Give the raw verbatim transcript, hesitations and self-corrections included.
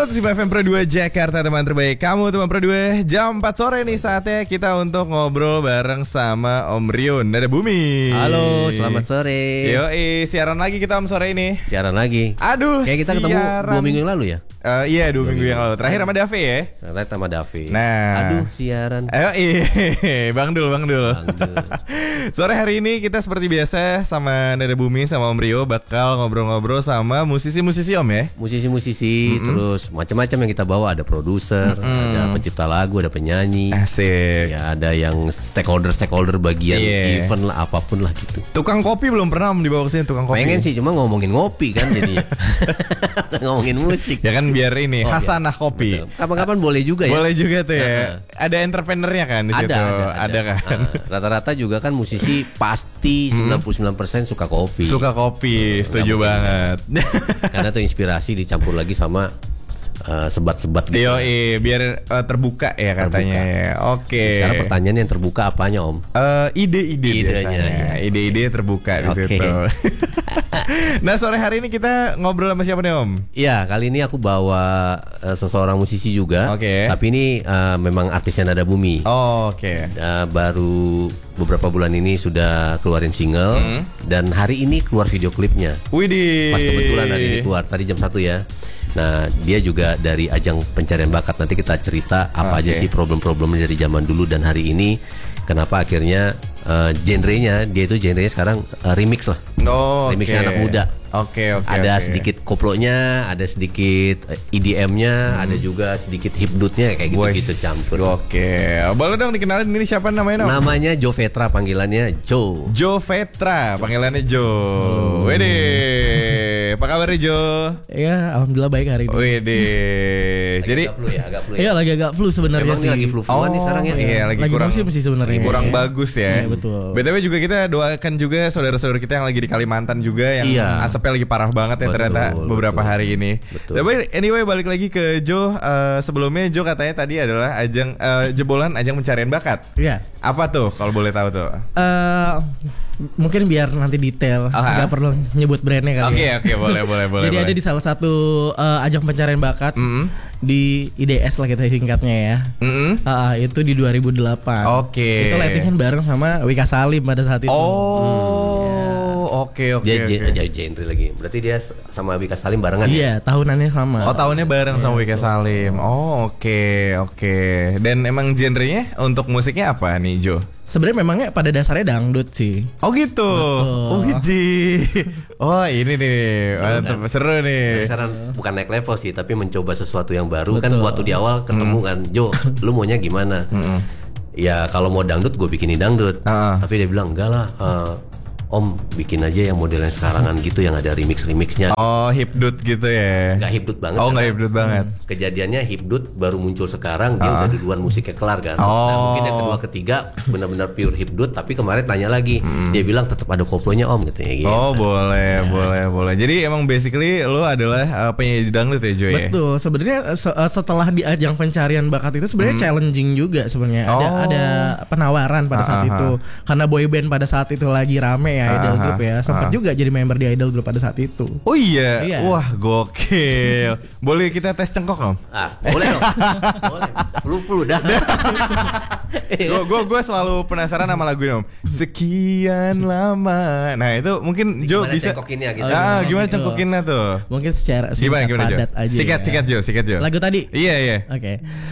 seratus lima F M Pro dua Jakarta, teman terbaik kamu, teman Pro dua. Jam empat sore nih saatnya kita untuk ngobrol bareng sama Om Rio Nada Bumi. Halo, selamat sore. Yoi, siaran lagi kita Om sore ini. Siaran lagi. Aduh, kayak kita siaran. ketemu dua minggu yang lalu ya? Uh, iya, dua, dua minggu, minggu yang lalu. Terakhir sama Davi ya? Terakhir sama Davi. Nah. Aduh, siaran. Ayo, iya. Bang Dul, Bang Dul. Bang Dul. Sore hari ini kita seperti biasa sama Nada Bumi sama Om Rio bakal ngobrol-ngobrol sama musisi-musisi Om ya. Musisi-musisi, mm-hmm. terus macam-macam yang kita bawa. Ada produser, mm-hmm. ada pencipta lagu, ada penyanyi. Asik. Ya, ada yang stakeholder-stakeholder bagian yeah. event lah, apapun lah gitu. Tukang kopi belum pernah Om dibawa ke sini, tukang kopi. Pengen sih, cuma ngomongin ngopi kan jadinya. Ngomongin musik. Ya kan biar ini oh, Hasanah ya. Kopi. Betul. Kapan-kapan boleh juga ya. Boleh juga tuh ya. Uh-huh. Ada entrepreneurnya kan di ada, situ. Ada, ada, ada kan. Uh, rata-rata juga kan musisi pasti sembilan puluh sembilan persen suka kopi. Suka kopi, setuju banget. Karena tuh inspirasi dicampur lagi sama Uh, sebat-sebat gitu. Yoi, biar uh, terbuka ya katanya. Ya. Oke. Okay. Sekarang pertanyaan yang terbuka apanya Om? Uh, ide-ide biasanya. Ya. Ide-ide terbuka di okay. situ. Nah, sore hari ini kita ngobrol sama siapa nih Om? Iya, kali ini aku bawa uh, seseorang musisi juga. Oke. Okay. Tapi ini uh, memang artisnya Nada Bumi. Oh, oke. Okay. Uh, baru beberapa bulan ini sudah keluarin single hmm. dan hari ini keluar video klipnya. Widih. Pas kebetulan hari ini keluar tadi jam satu ya. Nah, dia juga dari ajang pencarian bakat. Nanti kita cerita apa okay. aja sih problem-problemnya dari zaman dulu dan hari ini. Kenapa akhirnya uh, genrenya, dia itu genrenya sekarang uh, remix lah. Oh, remixnya okay. anak muda. Oke, okay, oke. Okay, ada okay. sedikit koplonya, ada sedikit E D M-nya, hmm. ada juga sedikit hipdutnya kayak gitu-gitu campur. Oke. Okay. Boleh dong dikenalin ini siapa namanya? Dong? Namanya Joe Vetra, panggilannya Joe. Joe Vetra, panggilannya Joe. Wede. Apa kabar Joe? Ya, alhamdulillah baik hari ini. Wede. Jadi agak flu ya, agak flu ya. Iya, lagi agak flu sebenarnya sih. sih. lagi flu-fluan oh, nih sekarang ya. Iya, lagi, lagi kurang musim sih sebenarnya. Kurang ya. bagus ya. Iya, betul. B T W juga kita doakan juga saudara-saudara kita yang lagi di Kalimantan juga yang iya. asapnya lagi parah banget ya betul, ternyata beberapa betul. hari ini. Betul. Tapi anyway balik lagi ke Joe. Uh, sebelumnya Joe katanya tadi adalah ajang uh, jebolan ajang pencarian bakat. Iya. Apa tuh kalau boleh tahu tuh? Uh, mungkin biar nanti detail, nggak perlu nyebut brandnya kali. Oke ya. oke boleh boleh boleh. Jadi boleh. ada di salah satu uh, ajang pencarian bakat mm-hmm. di I D S lah kita singkatnya ya. Mm-hmm. Uh, itu di dua ribu delapan. Oke. Okay. Itu lighting bareng sama Wika Salim pada saat itu. Oh, oke oke Dia oke. Jadi genre lagi. Berarti dia sama Wika Salim barengan iya, ya? tahunannya sama. Oh, tahunnya bareng sama Wika Salim. Oh, oke okay, oke. Okay. Dan emang genrenya untuk musiknya apa nih, Jo? Sebenarnya memangnya pada dasarnya dangdut sih. Oh gitu. Betul. Oh widih. Oh ini nih mantap, kan? Seru nih. Saran bukan naik level sih, tapi mencoba sesuatu yang baru. Betul. Kan waktu di awal ketemu hmm. kan, Jo, lu maunya gimana? Hmm. Ya kalau mau dangdut gue bikinin dangdut. Uh-uh. Tapi dia bilang enggak lah. Uh, Om bikin aja yang modelnya sekarangan gitu yang ada remix-remixnya. Oh hipdut gitu ya? Gak hipdut banget. Oh gak hipdut banget. Kejadiannya hipdut baru muncul sekarang, dia uh. udah duluan musiknya kelar kan. Oh. Nah mungkin yang kedua ketiga benar-benar pure hipdut. Tapi kemarin tanya lagi, hmm. dia bilang tetap ada koplonya Om katanya gitu. Oh boleh nah. boleh boleh. Jadi emang basically lo adalah uh, penyanyi dangdut ya Jo ya? Betul. Sebenarnya se- setelah di ajang pencarian bakat itu sebenarnya hmm. challenging juga sebenarnya. Oh. Ada ada penawaran pada saat uh-huh. itu. Karena boyband pada saat itu lagi rame ya, idol group ya. Sempat uh-huh. juga jadi member di idol group pada saat itu. Oh iya. iya. Wah gokil. Boleh kita tes cengkok Om? Ah boleh dong. Boleh. Flu-flu dah. Gue gue gue selalu penasaran sama lagu ini Om. Sekian lama. Nah itu mungkin Jo bisa. Cengkokinnya gitu. Ah gimana cengkokinnya tuh? Mungkin secara singkat gimana, gimana, padat Jo? aja. Sikat ya. sikat Jo, sikat Jo. Lagu tadi. Iya iya. Oke. Okay.